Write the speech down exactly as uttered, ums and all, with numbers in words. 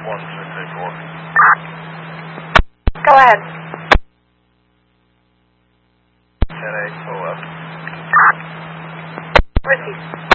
one six eight four. Go ahead. ten eight O F. Repeat.